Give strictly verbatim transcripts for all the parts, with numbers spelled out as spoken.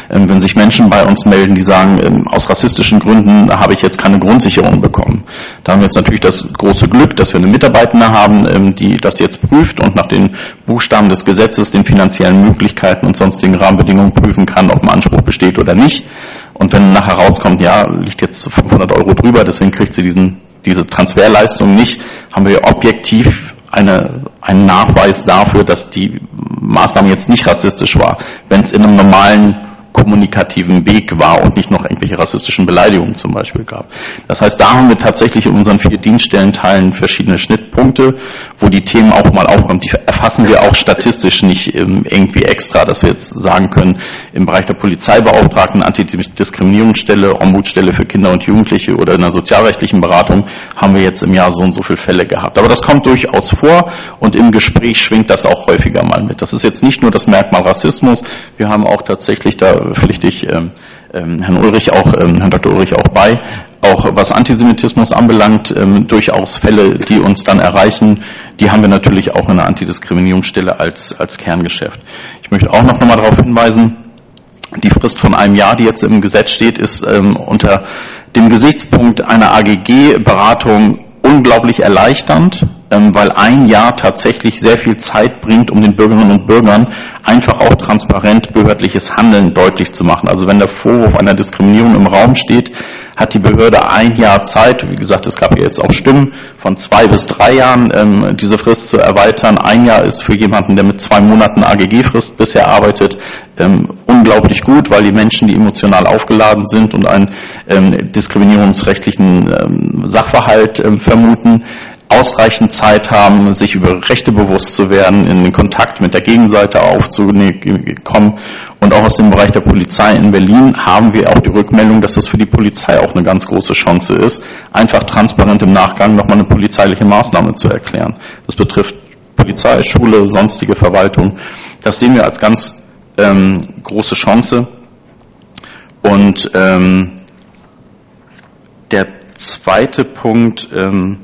ähm, wenn sich Menschen bei uns melden, die sagen, ähm, aus rassistischen Gründen habe ich jetzt keine Grundsicherung bekommen. Da haben wir jetzt natürlich das große Glück, dass wir eine Mitarbeitende haben, ähm, die das jetzt prüft und nach den Buchstaben des Gesetzes, den finanziellen Möglichkeiten und sonstigen Rahmenbedingungen prüfen kann, ob ein Anspruch besteht oder nicht. Und wenn nachher rauskommt, ja, liegt jetzt fünfhundert Euro drüber, deswegen kriegt sie diesen, diese Transferleistung nicht, haben wir objektiv eine, einen Nachweis dafür, dass die Maßnahme jetzt nicht rassistisch war, wenn es in einem normalen kommunikativen Weg war und nicht noch irgendwelche rassistischen Beleidigungen zum Beispiel gab. Das heißt, da haben wir tatsächlich in unseren vier Dienststellenteilen verschiedene Schnittpunkte, wo die Themen auch mal aufkommen. Die erfassen wir auch statistisch nicht irgendwie extra, dass wir jetzt sagen können, im Bereich der Polizeibeauftragten, Antidiskriminierungsstelle, Ombudsstelle für Kinder und Jugendliche oder in der sozialrechtlichen Beratung haben wir jetzt im Jahr so und so viele Fälle gehabt. Aber das kommt durchaus vor und im Gespräch schwingt das auch häufiger mal mit. Das ist jetzt nicht nur das Merkmal Rassismus, wir haben auch tatsächlich da pflichte ich ähm, ähm, Herrn Ulrich auch, ähm, Herrn Doktor Ulrich auch bei, auch was Antisemitismus anbelangt, ähm, durchaus Fälle, die uns dann erreichen, die haben wir natürlich auch in der Antidiskriminierungsstelle als, als Kerngeschäft. Ich möchte auch noch einmal darauf hinweisen, die Frist von einem Jahr, die jetzt im Gesetz steht, ist ähm, unter dem Gesichtspunkt einer A G G-Beratung unglaublich erleichternd, ähm, weil ein Jahr tatsächlich sehr viel Zeit bringt, um den Bürgerinnen und Bürgern einfach auch transparent behördliches Handeln deutlich zu machen. Also wenn der Vorwurf einer Diskriminierung im Raum steht, hat die Behörde ein Jahr Zeit, wie gesagt, es gab ja jetzt auch Stimmen, von zwei bis drei Jahren ähm, diese Frist zu erweitern. Ein Jahr ist für jemanden, der mit zwei Monaten A G G-Frist bisher arbeitet, ähm, unglaublich gut, weil die Menschen, die emotional aufgeladen sind und einen ähm, diskriminierungsrechtlichen ähm, Sachverhalt ähm, vermuten, ausreichend Zeit haben, sich über Rechte bewusst zu werden, in den Kontakt mit der Gegenseite aufzukommen. Und auch aus dem Bereich der Polizei in Berlin haben wir auch die Rückmeldung, dass das für die Polizei auch eine ganz große Chance ist, einfach transparent im Nachgang nochmal eine polizeiliche Maßnahme zu erklären. Das betrifft Polizei, Schule, sonstige Verwaltung. Das sehen wir als ganz ähm, große Chance. Und ähm, der zweite Punkt, ähm,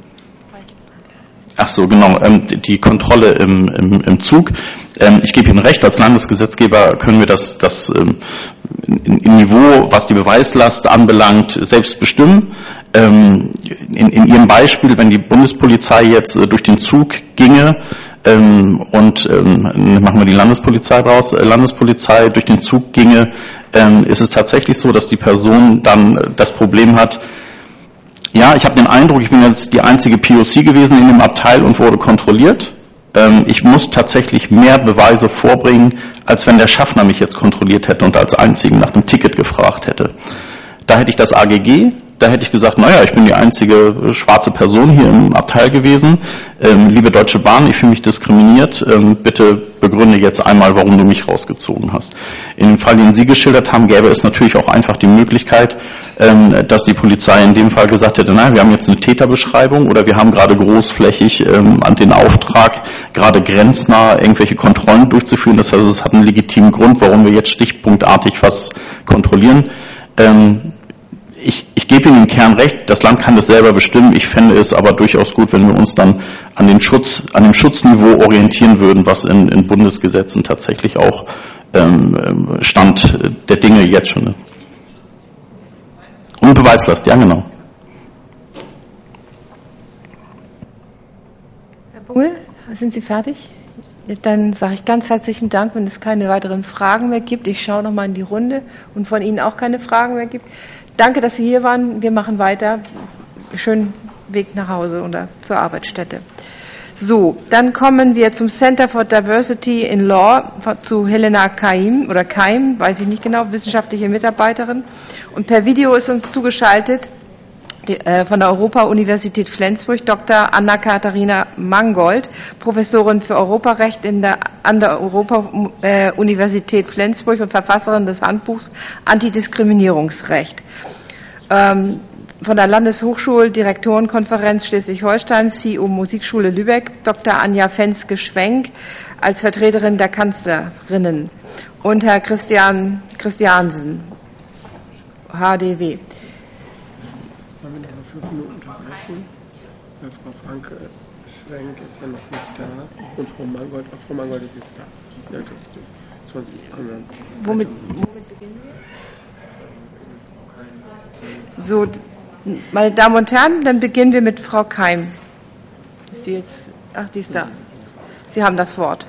Ach so, genau, die Kontrolle im, im, im Zug. Ich gebe Ihnen recht, als Landesgesetzgeber können wir das, das im Niveau, was die Beweislast anbelangt, selbst bestimmen. In, in Ihrem Beispiel, wenn die Bundespolizei jetzt durch den Zug ginge und machen wir die Landespolizei raus, Landespolizei durch den Zug ginge, ist es tatsächlich so, dass die Person dann das Problem hat, ja, ich habe den Eindruck, ich bin jetzt die einzige P O C gewesen in dem Abteil und wurde kontrolliert. Ähm, ich muss tatsächlich mehr Beweise vorbringen, als wenn der Schaffner mich jetzt kontrolliert hätte und als einzigen nach dem Ticket gefragt hätte. Da hätte ich das A G G, da hätte ich gesagt, naja, ich bin die einzige schwarze Person hier im Abteil gewesen. Ähm, liebe Deutsche Bahn, ich fühle mich diskriminiert. Ähm, bitte begründe jetzt einmal, warum du mich rausgezogen hast. In dem Fall, den Sie geschildert haben, gäbe es natürlich auch einfach die Möglichkeit, ähm, dass die Polizei in dem Fall gesagt hätte, nein, wir haben jetzt eine Täterbeschreibung oder wir haben gerade großflächig ähm, an den Auftrag, gerade grenznah irgendwelche Kontrollen durchzuführen. Das heißt, es hat einen legitimen Grund, warum wir jetzt stichpunktartig was kontrollieren. Ähm, Ich, ich gebe Ihnen im Kern recht, das Land kann das selber bestimmen. Ich fände es aber durchaus gut, wenn wir uns dann an den Schutz, an dem Schutzniveau orientieren würden, was in, in Bundesgesetzen tatsächlich auch ähm, Stand der Dinge jetzt schon ist. Und Beweislast, ja genau. Herr Bungel, sind Sie fertig? Dann sage ich ganz herzlichen Dank, wenn es keine weiteren Fragen mehr gibt. Ich schaue nochmal in die Runde und von Ihnen auch keine Fragen mehr gibt. Danke, dass Sie hier waren. Wir machen weiter. Schönen Weg nach Hause oder zur Arbeitsstätte. So, dann kommen wir zum Center for Diversity in Law zu Helena Kaim oder Keim, weiß ich nicht genau, wissenschaftliche Mitarbeiterin. Und per Video ist uns zugeschaltet die, äh, von der Europa-Universität Flensburg Doktor Anna-Katharina Mangold, Professorin für Europarecht in der, an der Europa-Universität Flensburg und Verfasserin des Handbuchs Antidiskriminierungsrecht. Ähm, von der Landeshochschuldirektorenkonferenz Schleswig-Holstein, C E O Musikschule Lübeck, Doktor Anja Fenske-Schwenk als Vertreterin der Kanzlerinnen und Herr Christian Christiansen, H D W. Jetzt haben wir noch mal fünf Minuten unterbrechen. Frau Franke-Schwenk ist ja noch nicht da und Frau Mangold, Frau Mangold ist jetzt da. Ja, das, das, das, das, womit, womit beginnen wir? So, meine Damen und Herren, dann beginnen wir mit Frau Keim. Ist die jetzt? Ach, die ist da. Sie haben das Wort.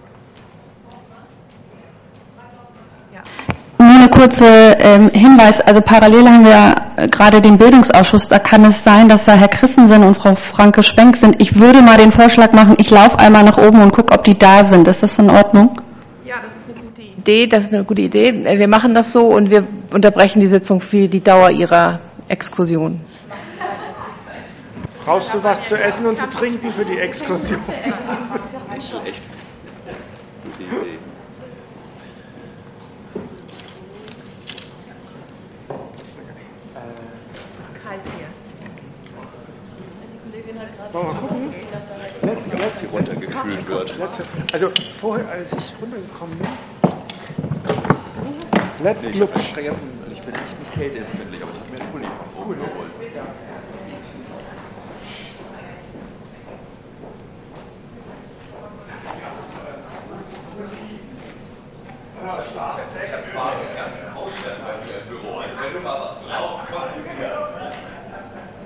Nur eine kurze ähm, Hinweis, also parallel haben wir äh, gerade den Bildungsausschuss, da kann es sein, dass da Herr Christensen und Frau Franke-Schwenk sind. Ich würde mal den Vorschlag machen, ich laufe einmal nach oben und gucke, ob die da sind. Ist das in Ordnung? Ja, das ist eine gute Idee. Das ist eine gute Idee. Wir machen das so und wir unterbrechen die Sitzung für die Dauer Ihrer Exkursion. Brauchst du was zu essen und zu trinken für die Exkursion? Echt. Gute Idee. Es ist kalt hier. Wollen wir mal gucken? Letzte, letzte, runtergekühlt wird. Letzte, also vorher, als ich runtergekommen bin, let's Ich, look. hab extra jetzt ein- ich bin nicht ein kälteempfindlich, aber ich habe mir einen Pulli fast oben geholt. Wenn du mal was brauchst, kommst du wieder.